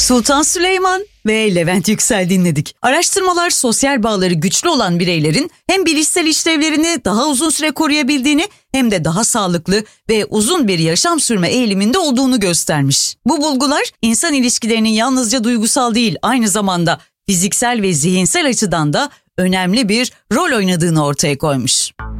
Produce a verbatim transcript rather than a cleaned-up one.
Sultan Süleyman ve Levent Yüksel dinledik. Araştırmalar sosyal bağları güçlü olan bireylerin hem bilişsel işlevlerini daha uzun süre koruyabildiğini hem de daha sağlıklı ve uzun bir yaşam sürme eğiliminde olduğunu göstermiş. Bu bulgular insan ilişkilerinin yalnızca duygusal değil, aynı zamanda fiziksel ve zihinsel açıdan da önemli bir rol oynadığını ortaya koymuş.